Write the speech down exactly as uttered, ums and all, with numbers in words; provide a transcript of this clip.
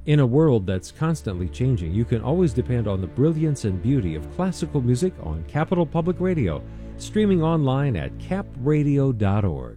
In a world that's constantly changing, you can always depend on the brilliance and beauty of classical music on Capital Public Radio, streaming online at cap radio dot org.